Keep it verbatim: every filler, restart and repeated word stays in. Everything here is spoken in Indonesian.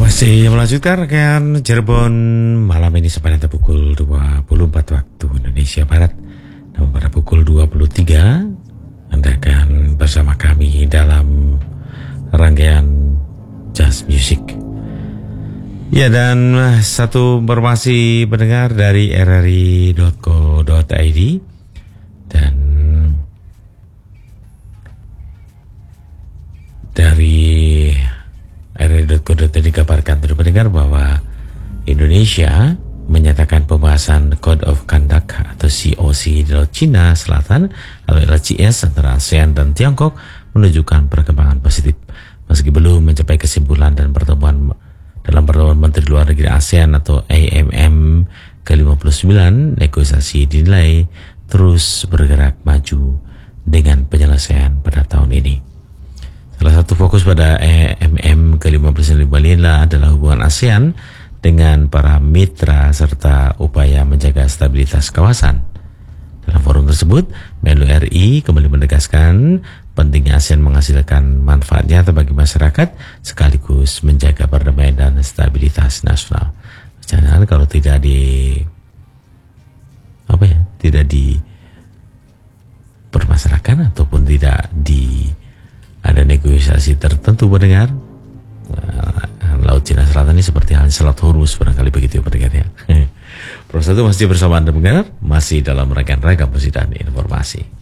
Masih melanjutkan rangkaian Cirebon malam ini sepanjang pukul dua puluh empat waktu Indonesia Barat. Dan pada pukul dua puluh tiga Anda akan bersama kami dalam rangkaian Jazz Music. Ya, dan satu informasi pendengar dari r r i dot co dot i d dan dari r r i dot co dot i d dikabarkan untuk pendengar bahwa Indonesia menyatakan pembahasan Code of Conduct atau C O C di Laut Cina Selatan atau L C S antara ASEAN dan Tiongkok menunjukkan perkembangan positif meski belum mencapai kesimpulan dan pertemuan dalam pertemuan Menteri Luar Negeri ASEAN atau A M M ke lima puluh sembilan. Negosiasi dinilai terus bergerak maju dengan penyelesaian pada tahun ini. Salah satu fokus pada A M M ke lima puluh sembilan Bali adalah hubungan ASEAN dengan para mitra serta upaya menjaga stabilitas kawasan. Dalam forum tersebut, Menlu R I kembali menegaskan pentingnya ASEAN menghasilkan manfaat nyata bagi masyarakat sekaligus menjaga perdamaian dan stabilitas nasional. Jangan kalau tidak di apa ya, tidak di permasalahan ataupun tidak di ada negosiasi tertentu mendengar. Laut Cina Selatan ini seperti halnya Selat Hormuz, barangkali begitu ya pendengar ya. Proses itu masih bersama Anda mendengar, masih dalam rangkaian ragam musik dan informasi.